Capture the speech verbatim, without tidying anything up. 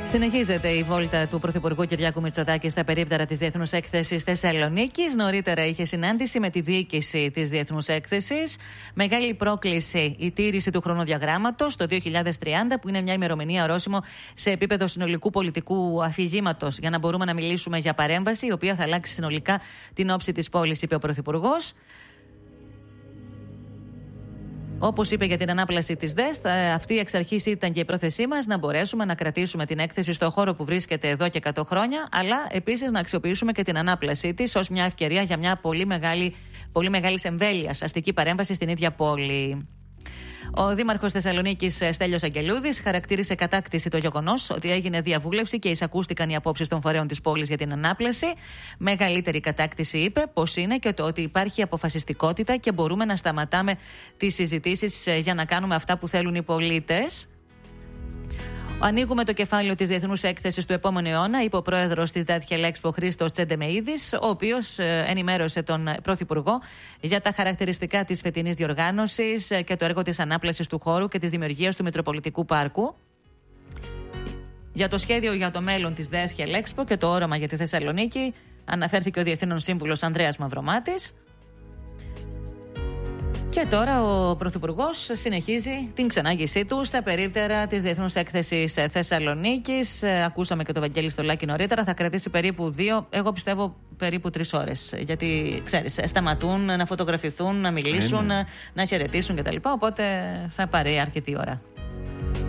Συνεχίζεται η βόλτα του Πρωθυπουργού Κυριάκου Μητσοτάκη στα περίπτερα της Διεθνούς Έκθεσης Θεσσαλονίκης. Νωρίτερα είχε συνάντηση με τη διοίκηση της Διεθνούς Έκθεσης. Μεγάλη πρόκληση η τήρηση του χρονοδιαγράμματος το δύο χιλιάδες τριάντα, που είναι μια ημερομηνία ορόσημο σε επίπεδο συνολικού πολιτικού αφηγήματος, για να μπορούμε να μιλήσουμε για παρέμβαση η οποία θα αλλάξει συνολικά την όψη της πόλης, είπε ο Πρωθυπουργός. Όπως είπε για την ανάπλαση της ΔΕΣΤ, αυτή εξ αρχής ήταν και η πρόθεσή μας να μπορέσουμε να κρατήσουμε την έκθεση στο χώρο που βρίσκεται εδώ και εκατό χρόνια, αλλά επίσης να αξιοποιήσουμε και την ανάπλασή της ως μια ευκαιρία για μια πολύ μεγάλη, πολύ μεγάλης εμβέλειας αστική παρέμβαση στην ίδια πόλη. Ο Δήμαρχος Θεσσαλονίκης Στέλιος Αγγελούδης χαρακτήρισε κατάκτηση το γεγονός ότι έγινε διαβούλευση και εισακούστηκαν οι απόψεις των φορέων της πόλης για την ανάπλαση. Μεγαλύτερη κατάκτηση, είπε, πως είναι και το ότι υπάρχει αποφασιστικότητα και μπορούμε να σταματάμε τις συζητήσεις για να κάνουμε αυτά που θέλουν οι πολίτες. Ανοίγουμε το κεφάλαιο της Διεθνούς Έκθεσης του επόμενου αιώνα, είπε ο πρόεδρος της ΔΑΤΧΕΛΕΞΠΟ Χρήστος Τσεντεμεΐδης, ο οποίος ενημέρωσε τον Πρωθυπουργό για τα χαρακτηριστικά της φετινής διοργάνωσης και το έργο της ανάπλασης του χώρου και της δημιουργίας του Μητροπολιτικού Πάρκου. Για το σχέδιο για το μέλλον της ΔΑΤΧΕΛΕΞΠΟ και το όραμα για τη Θεσσαλονίκη αναφέρθηκε ο Διευθύνων Σύμβουλος Ανδρέας Μαυρομάτης. Και τώρα ο Πρωθυπουργός συνεχίζει την ξενάγησή του στα περίπτερα της Διεθνούς Έκθεσης Θεσσαλονίκης. Ακούσαμε και το Βαγγέλη Στολάκη νωρίτερα. Θα κρατήσει περίπου δύο, εγώ πιστεύω περίπου τρεις ώρες. Γιατί, ξέρεις, σταματούν να φωτογραφηθούν, να μιλήσουν, ε, ναι. να χαιρετήσουν κτλ. Οπότε θα πάρει αρκετή ώρα.